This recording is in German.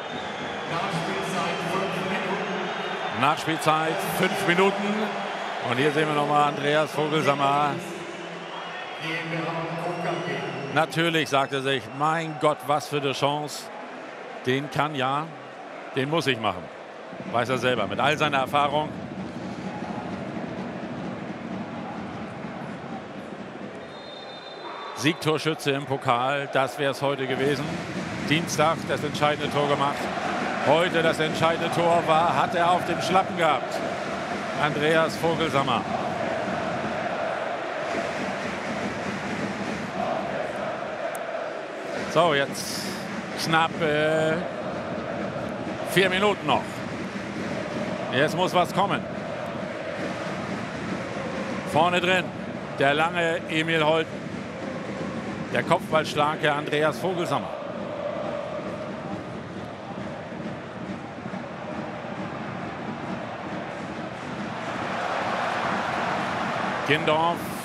Nachspielzeit 5 Minuten. Und hier sehen wir nochmal Andreas Vogelsammer. Natürlich sagt er sich, mein Gott, was für eine Chance. Den kann ja, den muss ich machen. Weiß er selber, mit all seiner Erfahrung. Siegtorschütze im Pokal, das wäre es heute gewesen. Dienstag das entscheidende Tor gemacht. Heute das entscheidende Tor hat er auf dem Schlappen gehabt. Andreas Vogelsammer. So, jetzt knapp 4 Minuten noch. Jetzt muss was kommen. Vorne drin der lange Emil Holten. Der kopfballstarke Andreas Vogelsammer. Gindorf